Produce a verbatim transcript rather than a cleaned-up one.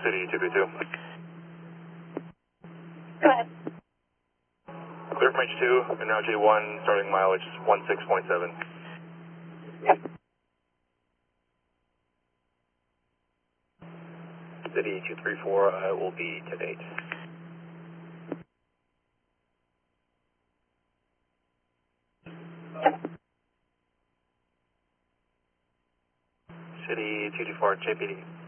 City two three two. Go ahead. Clear from H two, and now J one, starting mileage one six point seven. City two three four, I will be ten eight. City two two four, J P D.